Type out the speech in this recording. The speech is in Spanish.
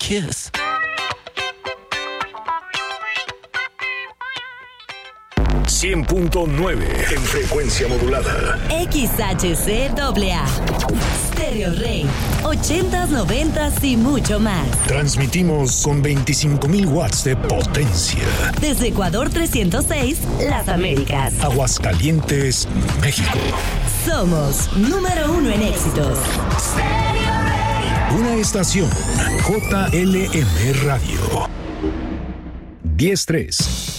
kiss. .9 en frecuencia modulada. XHCAA. Stereo Rey. 80s, 90s y mucho más. Transmitimos con 25,000 watts de potencia. Desde Ecuador 306, Las Américas. Aguascalientes, México. Somos número 1 en éxitos. Una estación JLM Radio. 10-3.